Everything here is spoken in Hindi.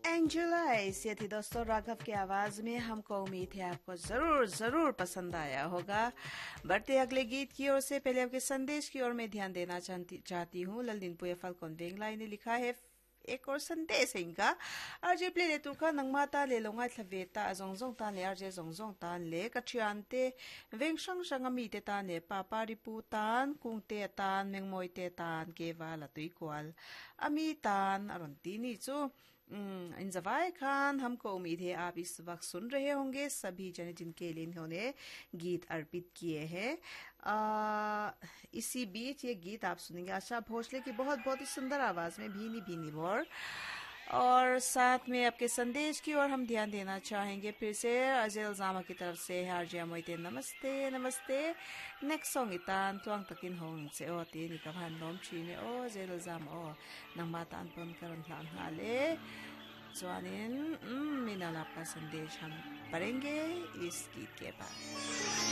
एंजुला ऐसी थी दोस्तों राघव की आवाज में। हमको उम्मीद है आपको जरूर जरूर पसंद आया होगा। बढ़ते अगले गीत की ओर से पहले आपके संदेश की ओर में ध्यान देना चाहती हूँ। ललदिन पुए फलकोन वेंगलाई ने लिखा है एक और संदेश है इनका। आरजे प्ले ले तुखा नंगमाता ले लोंगा थवेता जोंगजोंग तान ले आरजे जोंगजोंग तान ले कचियांते वेंगशंग शंगमी ते तान ले पापा रिपू तान कुंगते तान मेंगमोइते तान के वाला तुइक्वाल अमी तान अरुंती नीचो इंजवाय खान। हमको उम्मीद है आप इस वक्त सुन रहे होंगे सभी जने जिनके लिए इन्होंने गीत अर्पित किए हैं। इसी बीच ये गीत आप सुनेंगे आशा भोसले की बहुत बहुत ही सुंदर आवाज में भीनी भीनी मोर। और साथ में आपके संदेश की ओर हम ध्यान देना चाहेंगे फिर से अजय जामा की तरफ से हारजिया मोइते नमस्ते नमस्ते। नेक्स्ट सॉन्ग इतान तुआंग तकिन होंग से ओ तेनी कभान नोम चीने ओ अजय जामा ओ नंगमातान पन करन लान हाले स्वानिन मीना आपका संदेश हम पढ़ेंगे इस गीत के बाद।